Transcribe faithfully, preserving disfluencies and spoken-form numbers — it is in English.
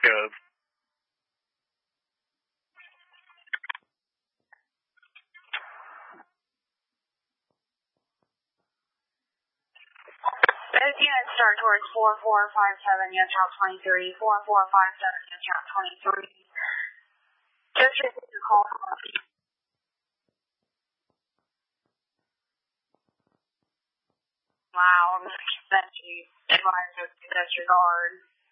Gov. Those units start towards four four five seven, yes, Route twenty-three, four four five seven, yes, Route twenty-three. Just received a call from a loud, that you advise us to disregard.